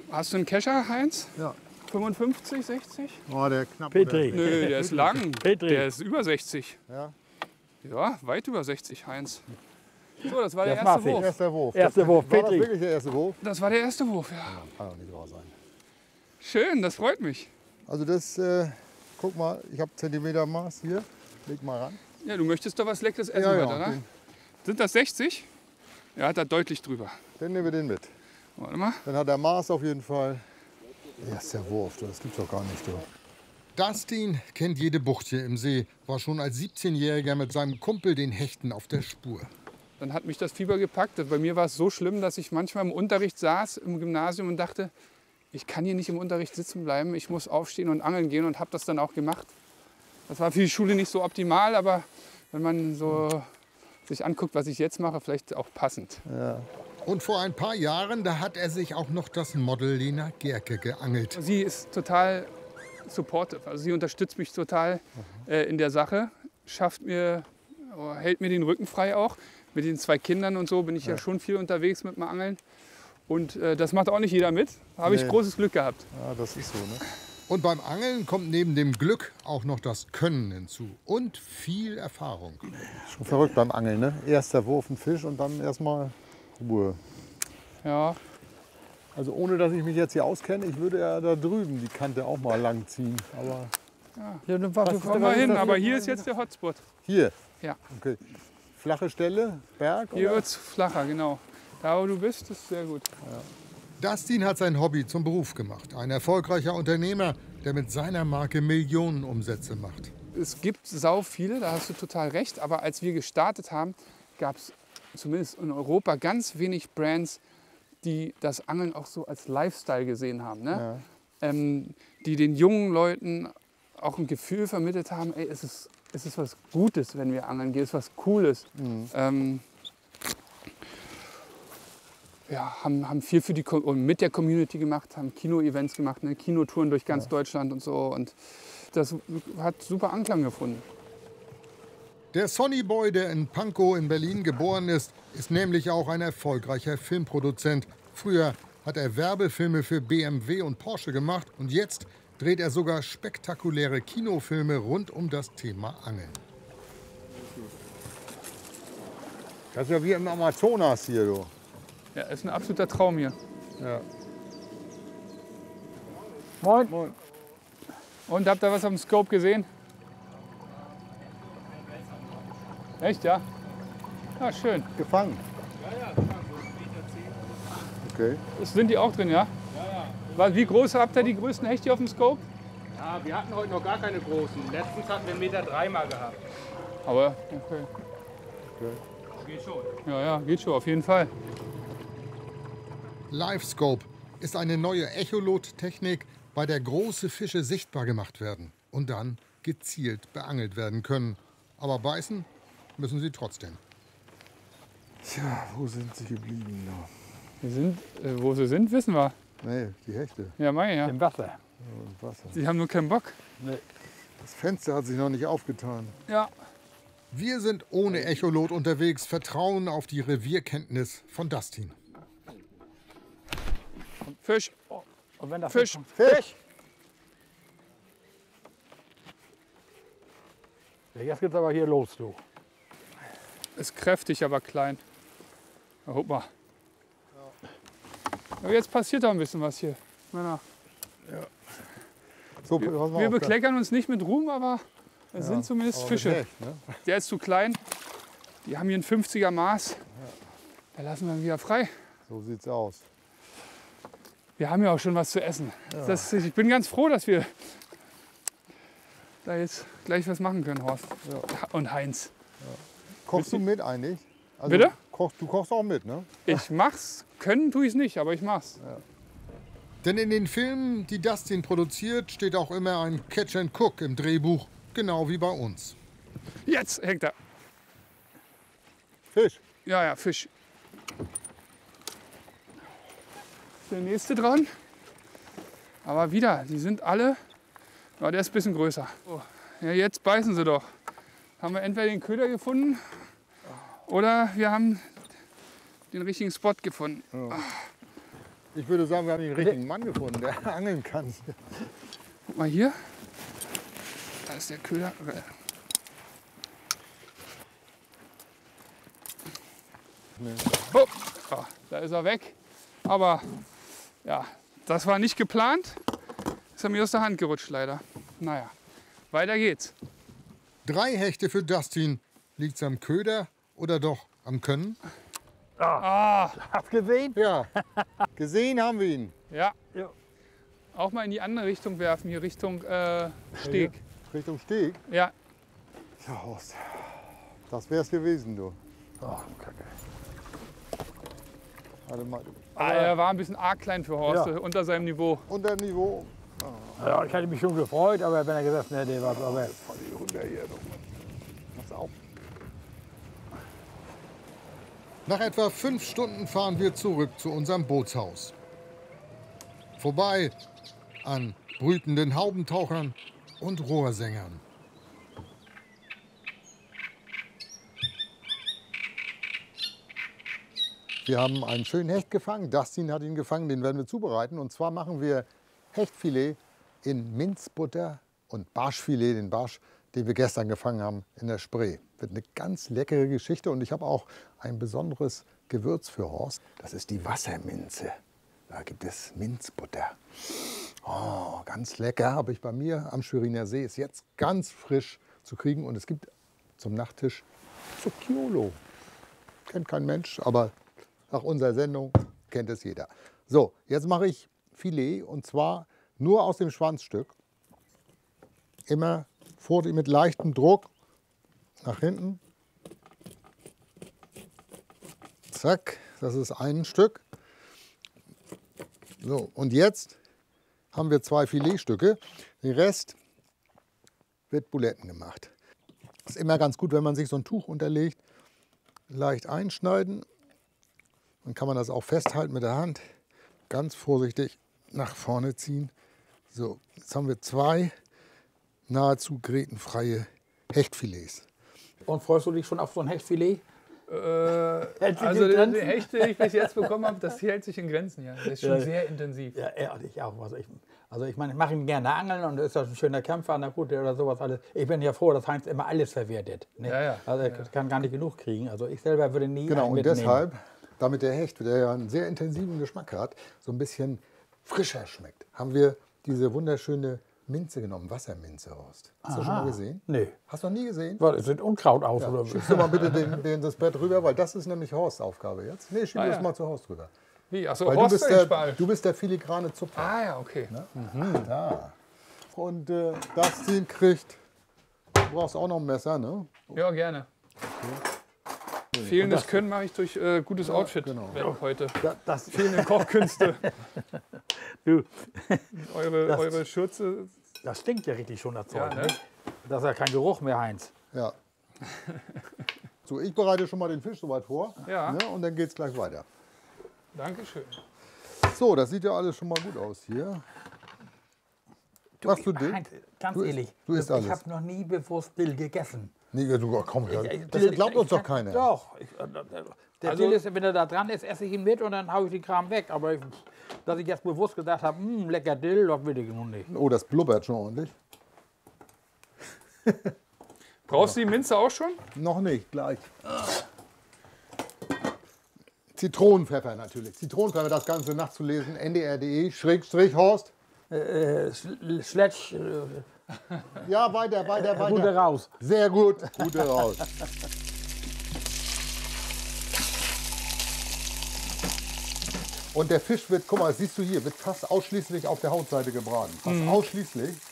Hast du einen Kescher, Heinz? Ja. 55, 60? Oh, der knapp. Petri. Nö, der ist lang. Petri. Der ist über 60. Ja. Ja, weit über 60, Heinz. So, das war der Das erste maß ich. Wurf. Erster Wurf. Erster Wurf, War das Petri. wirklich der erste Wurf? Das war der erste Wurf, ja. Kann doch nicht wahr sein. Schön, das freut mich. Also das, guck mal, ich habe Zentimetermaß hier. Leg mal ran. Ja, du möchtest doch was Leckeres essen Ja, ja, heute, oder? den- Sind das 60? Ja, hat er deutlich drüber. Dann nehmen wir den mit. Warte mal. Dann hat er Maß auf jeden Fall. Erster Wurf, das gibt's doch gar nicht. Du. Dustin kennt jede Bucht hier im See, war schon als 17-Jähriger mit seinem Kumpel den Hechten auf der Spur. Dann hat mich das Fieber gepackt. Bei mir war es so schlimm, dass ich manchmal im Unterricht saß im Gymnasium und dachte, ich kann hier nicht im Unterricht sitzen bleiben, ich muss aufstehen und angeln gehen und habe das dann auch gemacht. Das war für die Schule nicht so optimal, aber wenn man so sich anguckt, was ich jetzt mache, vielleicht auch passend. Ja. Und vor ein paar Jahren, da hat er sich auch noch das Model Lena Gerke geangelt. Sie ist total supportive, also sie unterstützt mich total in der Sache, hält mir den Rücken frei auch. Mit den 2 Kindern und so bin ich ja schon viel unterwegs mit dem Angeln. Und das macht auch nicht jeder mit. Da habe ich Nee. großes Glück gehabt. Ja, das ist so, ne? Und beim Angeln kommt neben dem Glück auch noch das Können hinzu und viel Erfahrung. Schon verrückt beim Angeln, ne? Erster Wurf, ein Fisch und dann erstmal Ruhe. Ja, Also ohne, dass ich mich jetzt hier auskenne, ich würde ja da drüben die Kante auch mal lang ziehen. Aber Ja, dann war das- kommen wir hin. Aber hier ist jetzt der Hotspot. hier, Ja, okay. Flache Stelle, Berg? hier oder? wird es flacher, genau. Da, wo du bist, ist sehr gut. Dustin hat sein Hobby zum Beruf gemacht. Ein erfolgreicher Unternehmer, der mit seiner Marke Millionen Umsätze macht. Es gibt sau viele, da hast du total recht. Aber als wir gestartet haben, gab es zumindest in Europa ganz wenig Brands, die das Angeln auch so als Lifestyle gesehen haben. Ne? Die den jungen Leuten auch ein Gefühl vermittelt haben, ey, es ist was Gutes, wenn wir angeln gehen, es ist was Cooles. Haben viel für und mit der Community gemacht, haben Kino-Events gemacht, ne? Kinotouren durch ganz Deutschland und so. Und das hat super Anklang gefunden. Der Sonny Boy, der in Pankow in Berlin geboren ist nämlich auch ein erfolgreicher Filmproduzent. Früher hat er Werbefilme für BMW und Porsche gemacht und jetzt dreht er sogar spektakuläre Kinofilme rund um das Thema Angeln. Das ist ja wie im Amazonas hier, du. Ja, ist ein absoluter Traum hier. Ja. Moin. Moin. Und habt ihr was auf dem Scope gesehen? Echt, ja? Ja, schön. Gefangen. Okay. Sind die auch drin, ja? Wie groß habt ihr die größten Hechte auf dem Scope? Ja, wir hatten heute noch gar keine großen. Letztens hatten wir 1,3 Meter mal gehabt. Aber, okay. Geht schon. Ja, geht schon, auf jeden Fall. LiveScope ist eine neue Echolot-Technik, bei der große Fische sichtbar gemacht werden und dann gezielt beangelt werden können. Aber beißen müssen sie trotzdem. Tja, wo sind sie geblieben? Wo sie sind, wissen wir. Nee, die Hechte Ja, meine ja. Im Wasser. im Wasser. Sie haben nur keinen Bock. Das Fenster hat sich noch nicht aufgetan. Ja. Wir sind ohne Echolot unterwegs, vertrauen auf die Revierkenntnis von Dustin. Fisch. Und wenn der Fisch. kommt- Fisch! Ja, jetzt geht's aber hier los, du. Ist kräftig, aber klein. Na, guck mal. Aber jetzt passiert auch ein bisschen was hier. Männer. So, pass mal Wir auf, bekleckern uns nicht mit Ruhm, aber es sind zumindest aber Fische. Hecht, ne? Der ist zu klein. Die haben hier ein 50er Maß. Da lassen wir ihn wieder frei. So sieht's aus. Wir haben ja auch schon was zu essen. Ich bin ganz froh, dass wir da jetzt gleich was machen können, Horst. Und Heinz. Kochst du mit eigentlich? Also, Bitte? Du kochst auch mit, ne? Ich mach's. Können tue ich nicht, aber ich mach's. Denn in den Filmen, die Dustin produziert, steht auch immer ein Catch and Cook im Drehbuch, genau wie bei uns. Jetzt hängt er. Fisch. Ja, Fisch. Ist der nächste dran. Aber wieder, die sind alle. Ja, der ist ein bisschen größer. Oh. Ja, jetzt beißen sie doch. Haben wir entweder den Köder gefunden oder wir haben den richtigen Spot gefunden. Ich würde sagen, wir haben den richtigen Mann gefunden, der angeln kann. Guck mal hier. Da ist der Köder. Oh, ja, da ist er weg. Aber ja, das war nicht geplant. Ist er mir aus der Hand gerutscht leider. Naja, weiter geht's. 3 Hechte für Dustin. Liegt's am Köder oder doch am Können? Hast gesehen? Ja, gesehen haben wir ihn. Ja, Ja. auch mal in die andere Richtung werfen, hier Richtung Steg. Richtung Steg. Ja, Ja, Horst, das wär's gewesen, du. Ach, Kacke. Warte mal. er war ein bisschen arg klein für Horst, Ja. unter seinem Niveau. Unter Niveau. Ja, ich hatte mich schon gefreut, aber wenn er gesagt hätte, der war aber. Die Hunde hier. Pass auf. Nach etwa 5 Stunden fahren wir zurück zu unserem Bootshaus. Vorbei an brütenden Haubentauchern und Rohrsängern. Wir haben einen schönen Hecht gefangen. Dustin hat ihn gefangen, den werden wir zubereiten. Und zwar machen wir Hechtfilet in Minzbutter und Barschfilet, den Barsch, den wir gestern gefangen haben in der Spree. Wird eine ganz leckere Geschichte und ich habe auch ein besonderes Gewürz für Horst. Das ist die Wasserminze. Da gibt es Minzbutter. Oh, ganz lecker. Habe ich bei mir am Schweriner See. Ist jetzt ganz frisch zu kriegen und es gibt zum Nachtisch Zucchiolo. Kennt kein Mensch, aber nach unserer Sendung kennt es jeder. So, jetzt mache ich Filet und zwar nur aus dem Schwanzstück. Immer mit leichtem Druck nach hinten. Zack, das ist ein Stück. So, und jetzt haben wir 2 Filetstücke. Den Rest wird Buletten gemacht. Ist immer ganz gut, wenn man sich so ein Tuch unterlegt, leicht einschneiden. Dann kann man das auch festhalten mit der Hand. Ganz vorsichtig nach vorne ziehen. So, jetzt haben wir 2 nahezu grätenfreie Hechtfilets. Und freust du dich schon auf so ein Hechtfilet? Also die Hechte, die ich bis jetzt bekommen habe, das hält sich in Grenzen. Ja. Das ist schon sehr intensiv. Ja, ich auch. Also ich meine, ich mache ihn gerne angeln und ist das ein schöner Kämpfer an der Route oder sowas alles. Ich bin ja froh, dass Heinz immer alles verwertet. Ne? Ja, ja. Also er kann gar nicht genug kriegen. Also ich selber würde nie Genau, einen und mitnehmen. deshalb, damit der Hecht, der ja einen sehr intensiven Geschmack hat, so ein bisschen frischer schmeckt, haben wir diese wunderschöne Minze genommen, Wasserminze, Horst. Hast du schon mal gesehen? Nee. Hast du noch nie gesehen? Es sieht Unkraut aus. Ja, Oder? schiebst du mal bitte das Brett rüber, weil das ist nämlich Horsts Aufgabe jetzt. Nee, schieb das mal zu Horst rüber. Wie? Achso, Weil Horst ist du bist der filigrane Zupfer. Ah ja, okay. Da. Und Dustin kriegt, du brauchst auch noch ein Messer, ne? Ja, gerne. Fehlendes Können mache ich durch gutes Outfit genau. heute. Das, Fehlende Kochkünste. du, Eure Schürze. das stinkt ja richtig schon, das Zeug. Ja, ne? Ne? Das ist ja kein Geruch mehr, Heinz. Ja. So, ich bereite schon mal den Fisch soweit vor. Ja. Ne? Und dann geht's gleich weiter. Dankeschön. So, das sieht ja alles schon mal gut aus hier. Was du Dill? Heinz, ganz Du isst- ehrlich, du isst ich alles. habe noch nie bewusst Dill gegessen. Nee, du komm, ja. Das Dill- glaubt uns ich doch kann- keiner. Doch. Der Also- Dill ist, wenn er da dran ist, esse ich ihn mit und dann haue ich den Kram weg. Aber dass ich jetzt bewusst gedacht habe, lecker Dill, das will ich nun nicht. Oh, das blubbert schon ordentlich. Brauchst du die Minze auch schon? Noch nicht, gleich. Zitronenpfeffer natürlich. Zitronenpfeffer, das Ganze nachzulesen. ndr.de/Horst. Schletsch, Ja, weiter. Rute raus. Sehr gut, gute raus. Und der Fisch wird, guck mal, das siehst du hier, wird fast ausschließlich auf der Hautseite gebraten. Fast ausschließlich.